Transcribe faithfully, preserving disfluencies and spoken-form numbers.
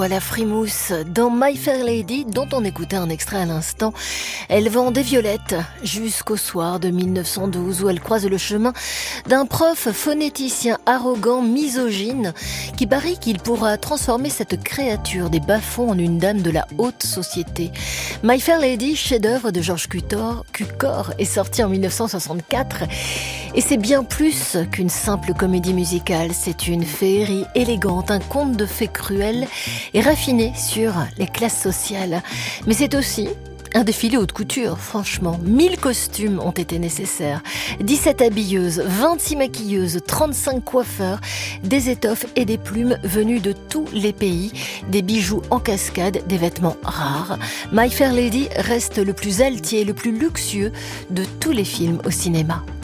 Voilà Frimousse, dans My Fair Lady, dont on écoutait un extrait à l'instant, elle vend des violettes jusqu'au soir de mille neuf cent douze où elle croise le chemin d'un prof phonéticien arrogant, misogyne, qui parie qu'il pourra transformer cette créature des bas-fonds en une dame de la haute société. My Fair Lady, chef-d'œuvre de George Cukor, Cukor, est sorti en mille neuf cent soixante-quatre et c'est bien plus qu'une simple comédie musicale. C'est une féerie élégante, un conte de fées cruel et raffiné sur les classes sociales. Mais c'est aussi un défilé haute couture, franchement. mille costumes ont été nécessaires. dix-sept habilleuses, vingt-six maquilleuses, trente-cinq coiffeurs, des étoffes et des plumes venues de tous les pays, des bijoux en cascade, des vêtements rares. My Fair Lady reste le plus altier, le plus luxueux de tous les films au cinéma.